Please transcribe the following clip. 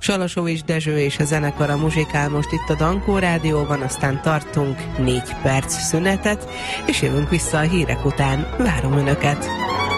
Salasovics Dezső és a zenekara muzsikál most itt a Dankó Rádióban, aztán tartunk 4 perc szünetet, és jövünk vissza a hírek után. Várom Önöket!